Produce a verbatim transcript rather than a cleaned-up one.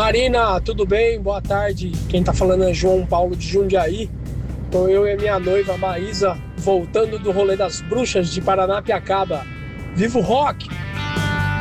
Marina, tudo bem? Boa tarde. Quem tá falando é João Paulo de Jundiaí. Então eu e a minha noiva Maísa voltando do rolê das bruxas de Paranapiacaba. Viva o rock!